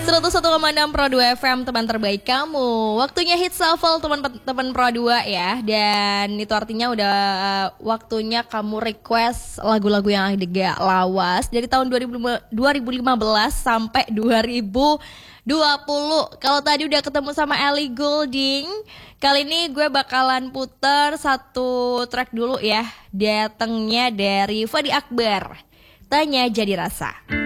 101,6 Pro 2 FM, teman terbaik kamu. Waktunya hit shuffle teman-teman Pro 2 ya. Dan itu artinya udah waktunya kamu request lagu-lagu yang agak lawas dari tahun 2015 sampai 2020. Kalau tadi udah ketemu sama Ellie Goulding, kali ini gue bakalan puter satu track dulu ya. Datangnya dari Fadi Akbar, Tanya Jadi Rasa.